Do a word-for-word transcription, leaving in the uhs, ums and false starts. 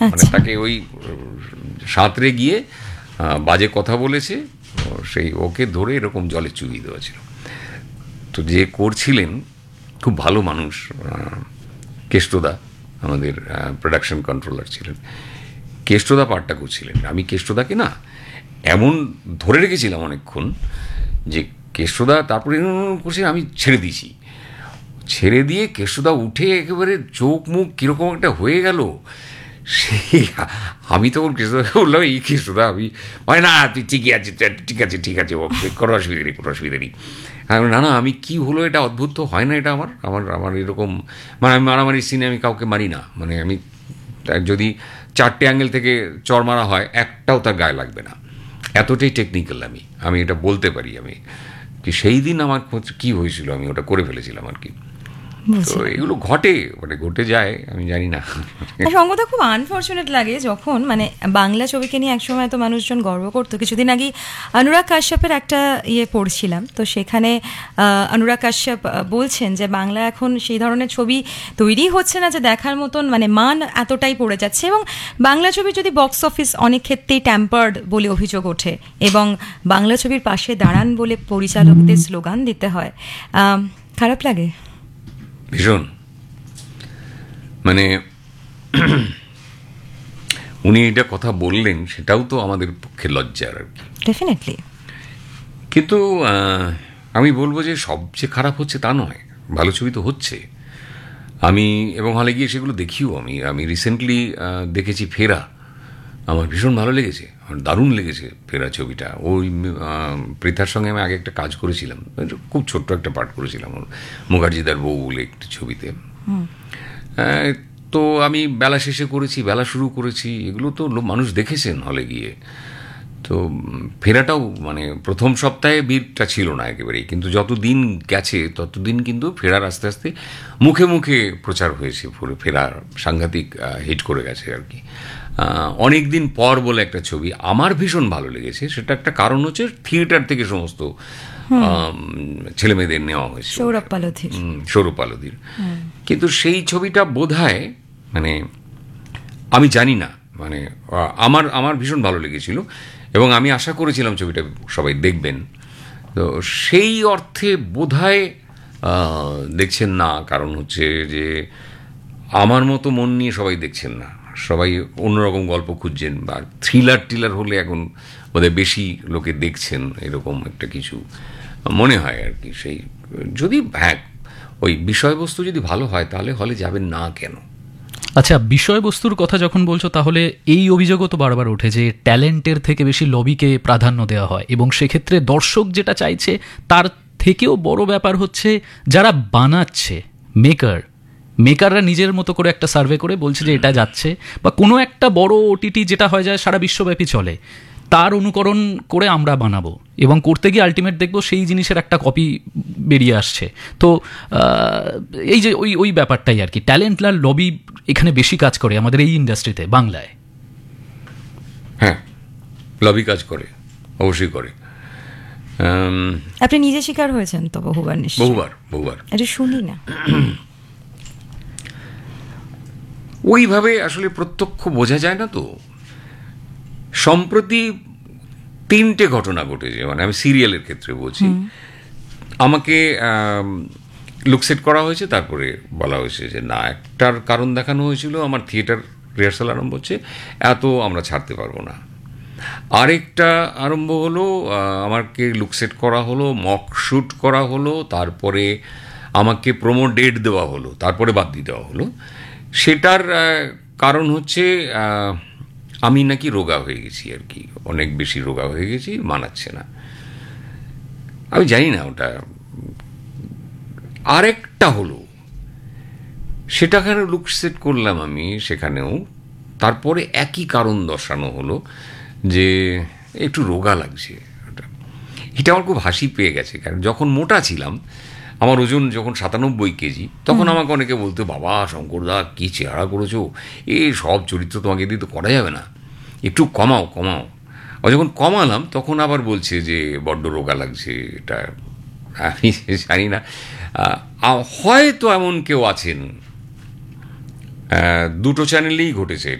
মানে তাকে ওই সাঁতরে গিয়ে বাজে কথা বলেছে, সেই ওকে ধরে এরকম জলে চুবিয়ে দেওয়া ছিল। তো যে করছিলেন খুব ভালো মানুষ, কেষ্টদা আমাদের প্রোডাকশন কন্ট্রোলার ছিলেন, কেষ্টদা পার্টটা করছিলেন। আমি কেষ্টদাকে না এমন ধরে রেখেছিলাম অনেকক্ষণ যে কেষ্টদা তারপরে করছে, আমি ছেড়ে দিয়েছি। ছেড়ে দিয়ে কেষ্টদা উঠে একেবারে চোখ মুখ কীরকম একটা হয়ে গেল। সেই আমি তখন কেষ্টদাকে বললাম, এই কেষ্টদা আমি হয় না, তুই ঠিকই আছে, ঠিক আছে ঠিক আছে, ও কোনো অসুবিধা নেই, কোনো অসুবিধা নেই। না না, আমি কি হলো এটা অদ্ভুত তো হয় না, এটা আমার আমার আমার এরকম মানে আমি মারামারি সিনে আমি কাউকে মারি না, মানে আমি যদি চারটে অ্যাঙ্গেল থেকে চর মারা হয় একটাও তার গায়ে লাগবে না, এতটাই টেকনিক্যাল আমি আমি এটা বলতে পারি। আমি কি সেই দিন আমার কি হয়েছিল, আমি ওটা করে ফেলেছিলাম আর কি। তো এগুলো ঘটে, মানে ঘটে যায়, আমি জানি না। সঙ্গত খুব আনফর্চুনেট লাগে যখন মানে বাংলা ছবিকে নিয়ে একসময় তো মানুষজন গর্ব করতো। কিছুদিন আগে অনুরাগ কাশ্যপের একটা ইয়ে পড়ছিলাম, তো সেখানে অনুরাগ কাশ্যপ বলছেন যে বাংলা এখন সেই ধরনের ছবি তৈরি হচ্ছে না যে দেখার মতন, মানে মান এতটাই পড়ে যাচ্ছে, এবং বাংলা ছবির যদি বক্স অফিস অনেক ক্ষেত্রেই ট্যাম্পার্ড বলে অভিযোগ ওঠে, এবং বাংলা ছবির পাশে দাঁড়ান বলে পরিচালকদের স্লোগান দিতে হয়। খারাপ লাগে ভীষণ, মানে উনি এটা কথা বললেন সেটাও তো আমাদের পক্ষে লজ্জার আর কি, ডেফিনেটলি। কিন্তু আমি বলবো যে সবচেয়ে খারাপ হচ্ছে তা নয়, ভালো ছবি তো হচ্ছে। আমি এবং হলে গিয়ে সেগুলো দেখিও। আমি আমি রিসেন্টলি দেখেছি ফেরা, আমার ভীষণ ভালো লেগেছে, আমার দারুণ লেগেছে ফেরা ছবিটা। ওই পৃথার সঙ্গে আমি আগে একটা কাজ করেছিলাম, খুব ছোট্ট একটা পার্ট করেছিলাম ওর মুখার্জিদার বউ বলে একটি ছবিতে। তো আমি বেলা শেষে করেছি, বেলা শুরু করেছি, এগুলো তো মানুষ দেখেছেন হলে গিয়ে। তো ফেরাটাও মানে প্রথম সপ্তাহে ভিড়টা ছিল না একেবারেই, কিন্তু যত দিন গেছে ততদিন কিন্তু ফেরার আস্তে আস্তে মুখে মুখে প্রচার হয়েছে, পুরো ফেরার সাংঘাতিক হিট করে গেছে আর কি। অনেক দিন পর বলে একটা ছবি আমার ভীষণ ভালো লেগেছে, সেটা একটা কারণ হচ্ছে থিয়েটার থেকে সমস্ত ছেলে মেয়েদের নেওয়া হয়েছে, সৌরভ পালোধির সৌরভ পালোধির কিন্তু সেই ছবিটা বোধহয় মানে আমি জানি না, মানে আমার আমার ভীষণ ভালো লেগেছিল এবং আমি আশা করেছিলাম ছবিটা সবাই দেখবেন। তো সেই অর্থে বোধহয় দেখছেন না, কারণ হচ্ছে যে আমার মতো মন নিয়ে সবাই দেখছেন না, সবাই অন্যরকম গল্প খুঁজছেন, বা থ্রিলার টিলার হলে এখন বোধহয় বেশি লোকে দেখছেন, এরকম একটা কিছু মনে হয় আর কি। সেই যদি হ্যাঁ ওই বিষয়বস্তু যদি ভালো হয় তাহলে হলে যাবেন না কেন? আচ্ছা, বিষয়বস্তুর কথা যখন বলছো, তাহলে এই অভিযোগও তো বারবার ওঠে যে ট্যালেন্টের থেকে বেশি লবিকে প্রাধান্য দেওয়া হয়, এবং সেক্ষেত্রে দর্শক যেটা চাইছে তার থেকেও বড় ব্যাপার হচ্ছে যারা বানাচ্ছে, মেকার মেকাররা নিজের মতো করে একটা সার্ভে করে বলছে যে এটা যাচ্ছে, বা কোনো একটা বড় ওটিটি যেটা হয় যায় সারা বিশ্বব্যাপী চলে, তার অনুকরণ করে আমরা বানাবো, এবং করতে গিয়ে আলটিমেট দেখবো সেই জিনিসের একটা কপি বেরিয়ে আসছে। তো এই যে ওই ওই ব্যাপারটাই আর কি, ট্যালেন্ট আর লবি এখানে বেশি কাজ করে আমাদের এই ইন্ডাস্ট্রিতে, বাংলায়। হ্যাঁ, লবি কাজ করে, অবশ্যই করে। আপনি নিজে শিকার হয়েছেন তো বহুবার? নিশ্চয়ই বহুবার বহুবার। এটা শুনি না ওইভাবে আসলে প্রত্যক্ষ বোঝা যায় না। তো সম্প্রতি তিনটে ঘটনা ঘটেছে, মানে আমি সিরিয়ালের ক্ষেত্রে বলছি, আমাকে লুকসেট করা হয়েছে, তারপরে বলা হয়েছে যে না, একটার কারণ দেখানো হয়েছিল আমার থিয়েটার রিহার্সাল আরম্ভ হচ্ছে, এত আমরা ছাড়তে পারবো না। আরেকটা আরম্ভ হলো, আমাকে লুকসেট করা হলো, মক শ্যুট করা হলো, তারপরে আমাকে প্রোমো ডেট দেওয়া হলো, তারপরে বাদ দিয়ে দেওয়া হলো। সেটার কারণ হচ্ছে আমি নাকি রোগা হয়ে গেছি আর কি, অনেক বেশি রোগা হয়ে গেছি, মানাচ্ছে না। আমি জানি না ওটা। আরেকটা হলো, সেটাখানে লুক সেট করলাম আমি সেখানেও, তারপরে একই কারণ দর্শানো হলো যে একটু রোগা লাগছে। ওটা এটা আমার খুব হাসি পেয়ে গেছে, কারণ যখন মোটা ছিলাম, আমার ওজন যখন সাতানব্বই কেজি, তখন আমাকে অনেকে বলতো, বাবা শঙ্করদা কী চেহারা করেছো, এ সব চরিত্র তোমাকে দিয়ে তো করা যাবে না, একটু কমাও কমাও। ও যখন কমালাম তখন আবার বলছে যে বড্ড রোগা লাগছে। এটা আমি জানি না, হয়তো এমন কেউ আছেন, দুটো চ্যানেলেই ঘটেছে।